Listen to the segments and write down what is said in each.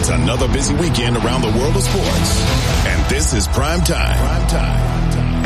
It's another busy weekend around the world of sports. And this is Prime Time.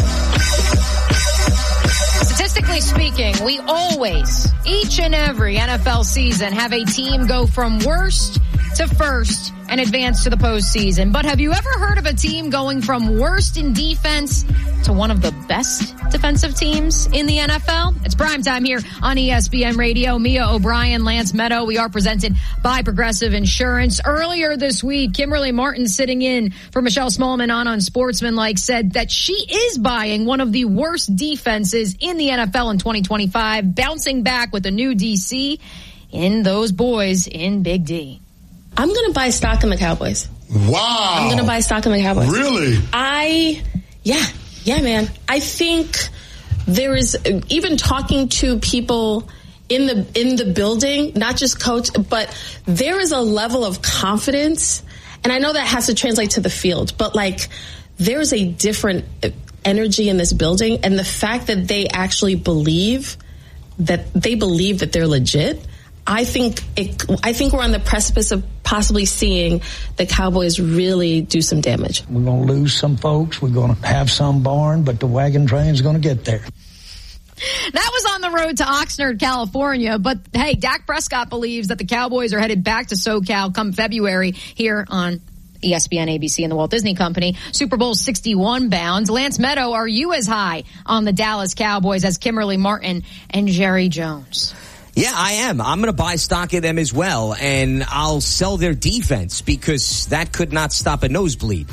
Statistically speaking, we always, each and every NFL season, have a team go from worst to first and advance to the postseason. But have you ever heard of a team going from worst in defense to one of the best defensive teams in the NFL? It's primetime here on ESPN Radio. Mia O'Brien, Lance Meadow. We are presented by Progressive Insurance. Earlier this week, Kimberly Martin, sitting in for Michelle Smallman on Unsportsmanlike, said that she is buying one of the worst defenses in the NFL in 2025, bouncing back with a new DC in those boys in Big D. I'm going to buy stock in the Cowboys. Wow. I'm going to buy stock in the Cowboys. Really? Yeah, man. I think there is, even talking to people in the building, not just coach, but there is a level of confidence. And I know that has to translate to the field, but like there's a different energy in this building. And the fact that they actually believe that they're legit, I think we're on the precipice of possibly seeing the Cowboys really do some damage. We're going to lose some folks. We're going to have some barn, but the wagon train's going to get there. That was on the road to Oxnard, California. But, hey, Dak Prescott believes that the Cowboys are headed back to SoCal come February here on ESPN, ABC, and the Walt Disney Company. Super Bowl 61 bounds. Lance Meadow, are you as high on the Dallas Cowboys as Kimberly Martin and Jerry Jones? Yeah, I am. I'm going to buy stock in them as well, and I'll sell their defense because that could not stop a nosebleed.